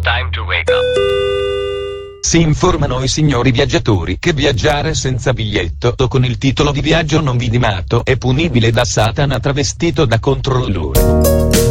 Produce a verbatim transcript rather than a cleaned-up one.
time to wake up. Si informano i signori viaggiatori che viaggiare senza biglietto o con il titolo di viaggio non vidimato è punibile da Satana travestito da controllore.